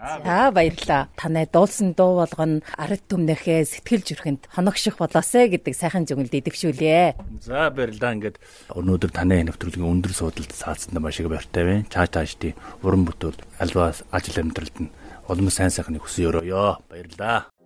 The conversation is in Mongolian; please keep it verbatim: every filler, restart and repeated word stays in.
За баярлалаа. Танай дуулсан дуу болгоно ард түмнэхээ сэтгэл зүрхэнд хоногших болоосэй гэдэг сайхан зөвлөлд идэвхжүүлье. За баярлалаа. Ингээд өнөөдөр таны нэвтрүүлгийн өндөр суудалд саацсан маш их баяртай байна. Чааш таашдын уран бүтээл альва ажил амьдралд нь улам сайн сайхныг хүсэн өрөөё. Баярлалаа.